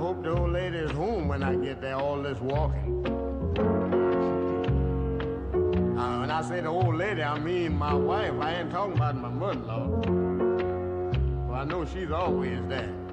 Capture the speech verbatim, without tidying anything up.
hope the old lady is home when I get there, all this walking. Uh, when I say the old lady, I mean my wife. I ain't talking about my mother-in-law. Well, I know she's always there.